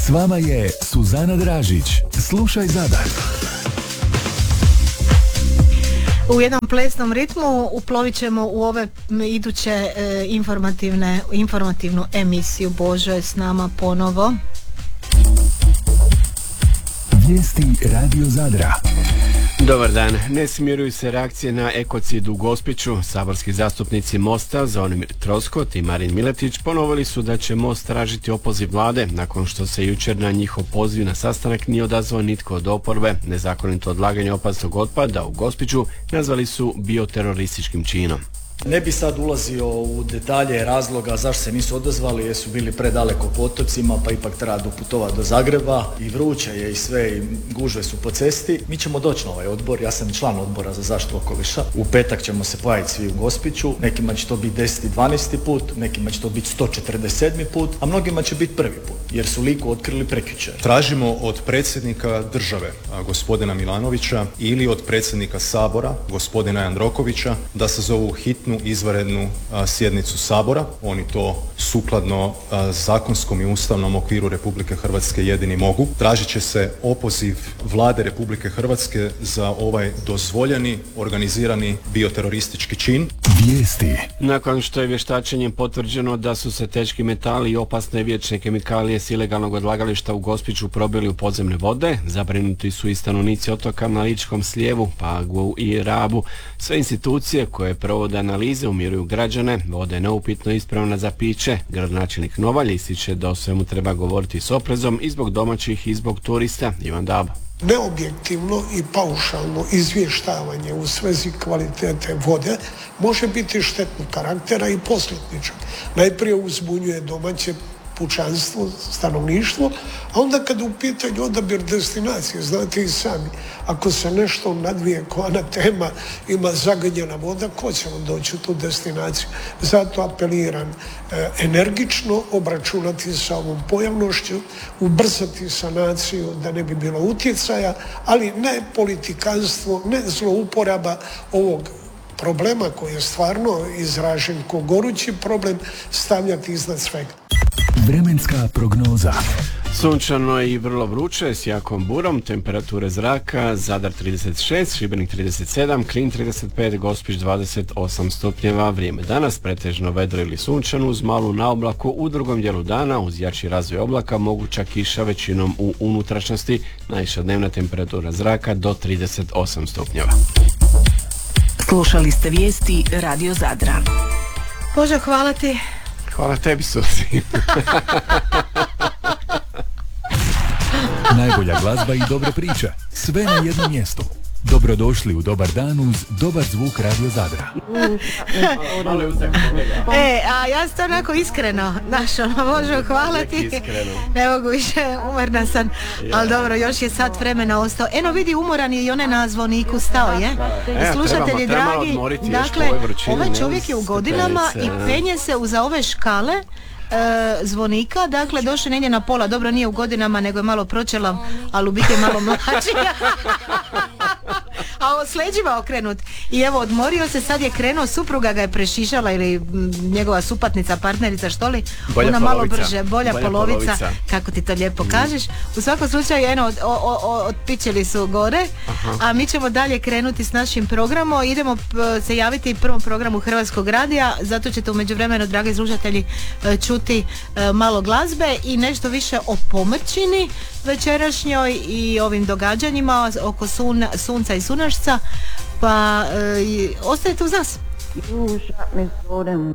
S vama je Suzana Dražić. Slušaj Zadar. U jednom plesnom ritmu uplovit ćemo u ove iduće informativnu emisiju. Božo je s nama ponovo. Vijesti Radio Zadra. Dobar dan. Ne smiruju se reakcije na ekocid u Gospiću. Saborski zastupnici Mosta Zvonimir Troskot i Marin Miletić ponovili su da će Most tražiti opoziv vlade nakon što se jučer na njihov poziv na sastanak nije odazvao nitko od oporbe. Nezakonito odlaganje opasnog otpada u Gospiću nazvali su bioterorističkim činom. Ne bi sad ulazio u detalje razloga zašto se nisu odazvali, jer su bili predaleko po otocima, pa ipak treba doputovati do Zagreba i vruće je i sve i gužve su po cesti. Mi ćemo doći na ovaj odbor, ja sam član odbora za zaštitu okoliša. U petak ćemo se pojaviti svi u Gospiću, nekima će to biti 10. i 12. put, nekima će to biti 147. put, a mnogima će biti prvi put, jer su Liku otkrili prekjučer. Tražimo od predsjednika države, gospodina Milanovića, ili od predsjednika Sabora, gospodina Jandrokovića, da sazovu hitnu izvanrednu sjednicu Sabora. Oni to sukladno zakonskom i ustavnom okviru Republike Hrvatske jedini mogu. Tražit će se opoziv vlade Republike Hrvatske za ovaj dozvoljeni, organizirani bioteroristički čin. Vijesti. Nakon što je vještačenjem potvrđeno da su se teški metali i opasne vječne kemikalije s ilegalnog odlagališta u Gospiću probili u podzemne vode, zabrinuti su i stanovnici otoka na Ličkom slijevu, Pagu i Rabu. Sve institucije koje provode analize umiruju građane, voda je neupitno ispravna za piće. Gradonačelnik Novalj ističe da o svemu treba govoriti s oprezom i zbog domaćih i zbog turista. Ivan Dabo. Neobjektivno i paušalno izvještavanje u svezi kvalitete vode može biti štetnog karaktera i posljedičan. Najprije uzbunjuje domaće pučanstvo, stanovništvo, a onda kad u pitanju odabir destinacije, znate i sami, ako se nešto nadvije koja na tema ima zagađena voda, ko će vam doći u tu destinaciju? Zato apeliram energično obračunati sa ovom pojavnošću, ubrzati sanaciju da ne bi bilo utjecaja, ali ne politikanstvo, ne zlouporaba ovog problema koji je stvarno izražen kao gorući problem stavljati iznad svega. Vremenska prognoza. Sunčano i vrlo vruće s jakom burom, temperature zraka, Zadar 36, Šibenik 37, Knin 35, Gospić 28 stupnjeva. Vrijeme danas pretežno vedro ili sunčano uz malu naoblaku, u drugom dijelu dana uz jači razvoj oblaka moguća kiša većinom u unutrašnjosti, najviša dnevna temperatura zraka do 38 stupnjeva. Slušali ste vijesti Radio Zadra. Bože, hvala ti. Hvala tebi, Suzi. Najbolja glazba i dobre priče. Sve na jednom mjestu. Dobrodošli u Dobar dan uz dobar zvuk Radio Zadra. A ja sam to onako iskreno, Bože, hvala ti. Ne mogu više, umorna sam, ali dobro, još je sat vremena ostao. Eno vidi, umoran je i onaj na zvoniku stao, je? Slušatelji dragi, dakle, ovaj čovjek je u godinama i penje se uza ove škale zvonika, dakle došao negdje na pola, dobro nije u godinama nego je malo pročelav, ali u biti je malo mlađi. A o sleđima okrenut. I evo, odmorio se, sad je krenuo, supruga ga je prešišala ili njegova supatnica, partnerica, što li? Bolja ona polovica. Malo brže, bolja polovica. Kako ti to lijepo kažeš. U svakom slučaju, otpičili su gore. Aha. A mi ćemo dalje krenuti s našim programom. Idemo se javiti prvom programu Hrvatskog radija, zato ćete u međuvremenu, dragi slušatelji, čuti malo glazbe i nešto više o pomrčini večerašnjoj i ovim događanjima oko sunca i sunašca, pa ostajete uz nas.